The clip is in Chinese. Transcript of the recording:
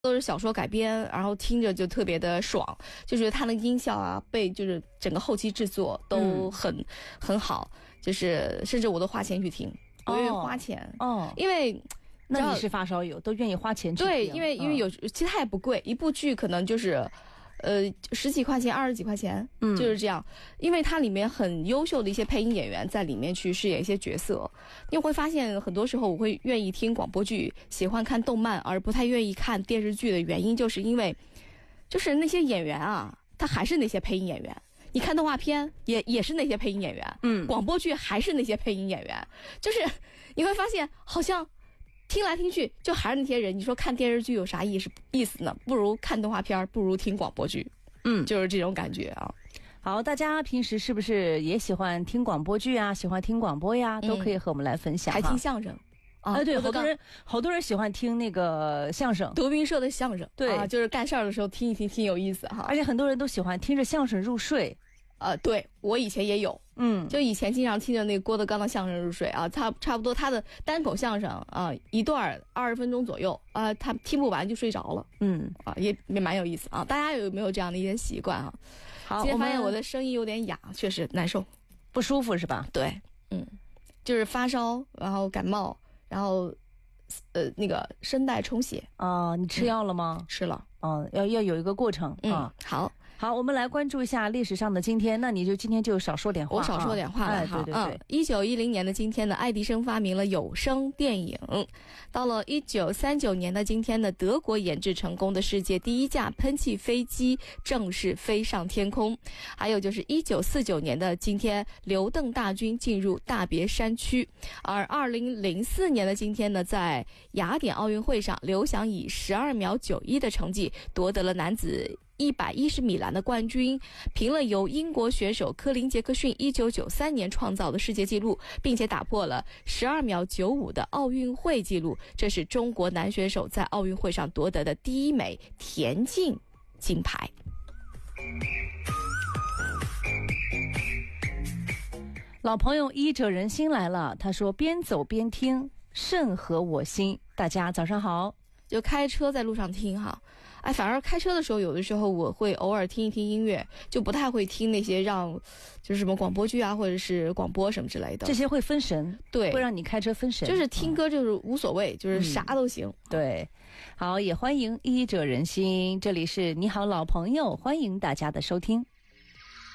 都是小说改编，然后听着就特别的爽，就觉得他的音效啊，就是整个后期制作都很好，就是甚至我都花钱去听，我愿意花钱因为那你是发烧友，都愿意花钱去听。 对，因为其实它也不贵，一部剧可能就是10几块钱、20几块钱，就是这样。因为它里面很优秀的一些配音演员在里面去饰演一些角色，你会发现很多时候我会愿意听广播剧，喜欢看动漫，而不太愿意看电视剧的原因，就是因为就是那些演员啊，他还是那些配音演员。你看动画片也是那些配音演员，广播剧还是那些配音演员，就是你会发现好像听来听去就还是那些人，你说看电视剧有啥意思呢？不如看动画片，不如听广播剧，就是这种感觉啊。 好，大家平时是不是也喜欢听广播剧啊？喜欢听广播呀？都可以和我们来分享。 还听相声对，好多人喜欢听那个相声， 德云社的相声， 对， 就是干事儿的时候听一听，挺有意思哈。 而且很多人都喜欢听着相声入睡。 对，我以前也有，就以前经常听着那个郭德纲的相声入睡啊，差不多他的单口相声啊，一段20分钟左右啊，他听不完就睡着了，也蛮有意思啊。大家有没有这样的一些习惯啊？ 好， 今天发现我的声音有点哑，确实难受， 不舒服是吧？ 对，就是发烧，然后感冒，然后那个声带充血啊。你吃药了吗？ 吃了。 要有一个过程啊。好，我们来关注一下历史上的今天。那你就今天就少说点话， 我少说点话了哈。 对。 1910年的今天呢，爱迪生发明了有声电影。到了1939年的今天呢，德国研制成功的世界第一架喷气飞机正式飞上天空。还有就是1949年的今天，刘邓大军进入大别山区。而2004年的今天呢，在雅典奥运会上，刘翔以12秒91的成绩夺得了男子110米栏的冠军，平了由英国选手科林·杰克逊1993年创造的世界纪录，并且打破了12秒95的奥运会纪录。这是中国男选手在奥运会上夺得的第一枚田径金牌。 老朋友医者仁心来了，他说边走边听，甚合我心。大家早上好。 就开车在路上听哈，反而开车的时候，有的时候我会偶尔听一听音乐，就不太会听那些就是什么广播剧啊，或者是广播什么之类的， 这些会分神， 对， 会让你开车分神。 就是听歌就是无所谓，就是啥都行。 对，好，也欢迎医者仁心，这里是你好老朋友，欢迎大家的收听。